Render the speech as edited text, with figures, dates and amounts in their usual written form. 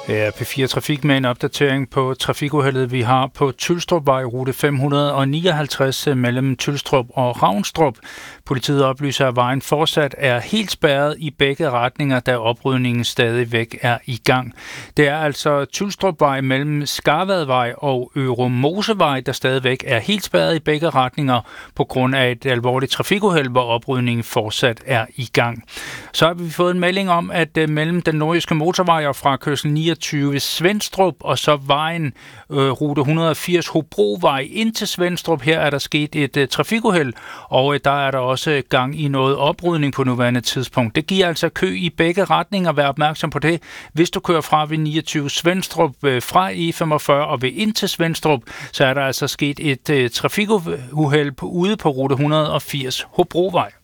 Ja, P4 Trafik med en opdatering på trafikuheldet, vi har på Tylstrupvej, rute 559 mellem Tylstrup og Ravnstrup. Politiet oplyser, at vejen fortsat er helt spærret i begge retninger, da oprydningen stadigvæk er i gang. Det er altså Tylstrupvej mellem Skarvadvej og Øremosevej, der stadigvæk er helt spærret i begge retninger på grund af et alvorligt trafikuheld, hvor oprydningen fortsat er i gang. Så har vi fået en melding om, at mellem den nordjyske motorvej og fra kørsel 29 ved Svenstrup og så vejen rute 180 Hobrovej ind til Svenstrup. Her er der sket et trafikuheld, og der er der også gang i noget oprydning på nuværende tidspunkt. Det giver altså kø i begge retninger. Vær opmærksom på det. Hvis du kører fra ved 29 Svenstrup fra E45 og ved ind til Svenstrup, så er der altså sket et trafikuheld ude på rute 180 Hobrovej.